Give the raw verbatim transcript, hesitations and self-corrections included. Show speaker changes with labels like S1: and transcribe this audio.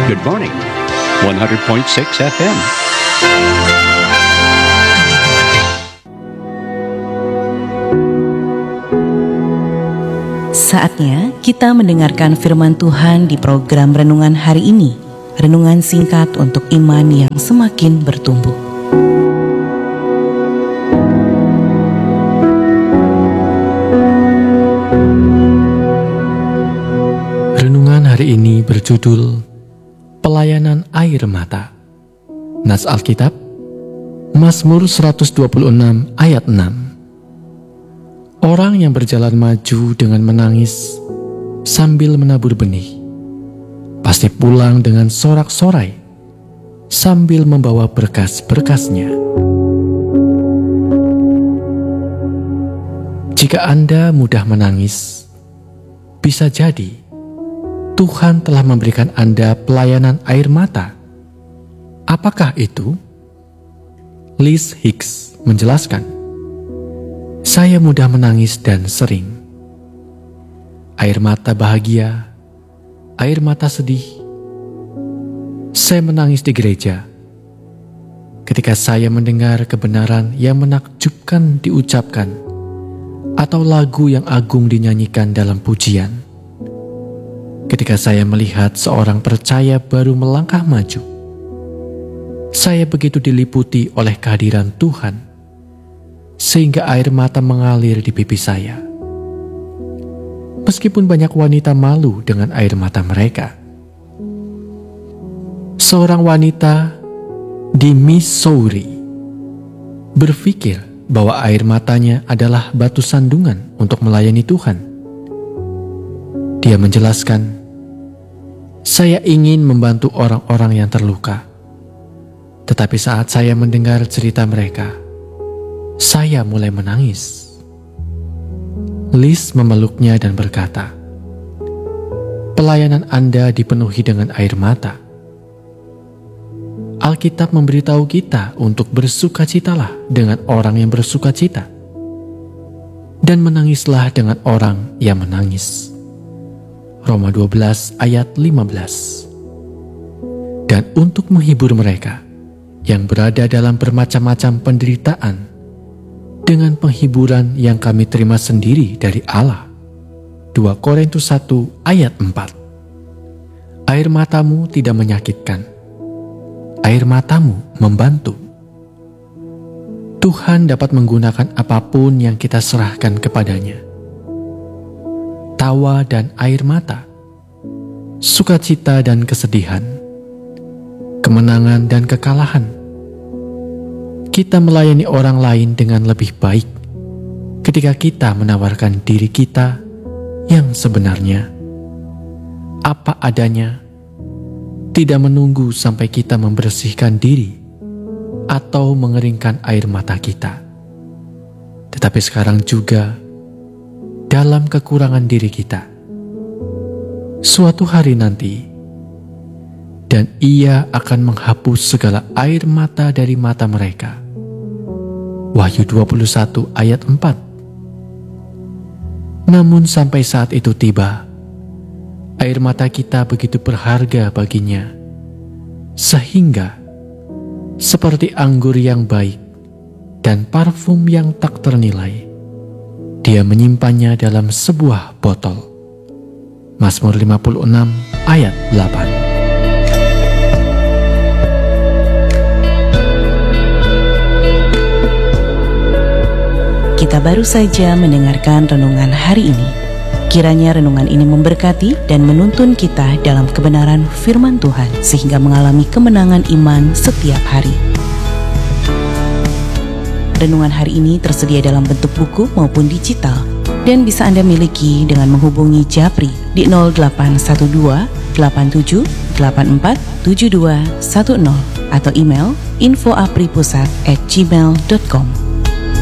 S1: Good morning, one hundred point six F M.
S2: Saatnya kita mendengarkan firman Tuhan di program Renungan hari ini. Renungan singkat untuk iman yang semakin bertumbuh.
S3: Renungan hari ini berjudul Pelayanan Air Mata. Nas Alkitab, Mazmur seratus dua puluh enam ayat enam. Orang yang berjalan maju dengan menangis sambil menabur benih, pasti pulang dengan sorak-sorai sambil membawa berkas-berkasnya. Jika Anda mudah menangis, bisa jadi Tuhan telah memberikan Anda pelayanan air mata. Apakah itu? Liz Hicks menjelaskan, saya mudah menangis dan sering. Air mata bahagia, air mata sedih. Saya menangis di gereja ketika saya mendengar kebenaran yang menakjubkan diucapkan atau lagu yang agung dinyanyikan dalam pujian. Ketika saya melihat seorang percaya baru melangkah maju, saya begitu diliputi oleh kehadiran Tuhan, sehingga air mata mengalir di pipi saya. Meskipun banyak wanita malu dengan air mata mereka. Seorang wanita di Missouri berpikir bahwa air matanya adalah batu sandungan untuk melayani Tuhan. Dia menjelaskan, saya ingin membantu orang-orang yang terluka. Tetapi saat saya mendengar cerita mereka, saya mulai menangis. Liz memeluknya dan berkata, pelayanan Anda dipenuhi dengan air mata. Alkitab memberitahu kita untuk bersukacitalah dengan orang yang bersukacita, dan menangislah dengan orang yang menangis. Roma dua belas ayat lima belas. Dan untuk menghibur mereka yang berada dalam bermacam-macam penderitaan dengan penghiburan yang kami terima sendiri dari Allah. dua Korintus satu ayat empat. Air matamu tidak menyakitkan. Air matamu membantu. Tuhan dapat menggunakan apapun yang kita serahkan kepadanya. Tawa dan air mata, sukacita dan kesedihan, kemenangan dan kekalahan. Kita melayani orang lain dengan lebih baik ketika kita menawarkan diri kita yang sebenarnya, apa adanya, tidak menunggu sampai kita membersihkan diri atau mengeringkan air mata kita. Tetapi sekarang juga, dalam kekurangan diri kita, suatu hari nanti, dan Ia akan menghapus segala air mata dari mata mereka. Wahyu dua puluh satu ayat empat. Namun sampai saat itu tiba, air mata kita begitu berharga baginya, sehingga seperti anggur yang baik dan parfum yang tak ternilai, Dia menyimpannya dalam sebuah botol. Mazmur lima puluh enam ayat delapan.
S2: Kita baru saja mendengarkan renungan hari ini. Kiranya renungan ini memberkati dan menuntun kita dalam kebenaran firman Tuhan, sehingga mengalami kemenangan iman setiap hari. Renungan hari ini tersedia dalam bentuk buku maupun digital, dan bisa Anda miliki dengan menghubungi Japri di nol delapan satu dua delapan tujuh delapan empat tujuh dua satu nol atau email info apripusat at gmail dot com.